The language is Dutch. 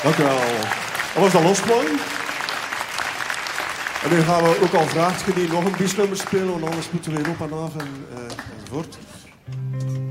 Dank u wel. Dat was de loskwang. En nu gaan we ook al vragen, je die nog een biesnummer spelen, want anders moeten we weer op en af enzovoort.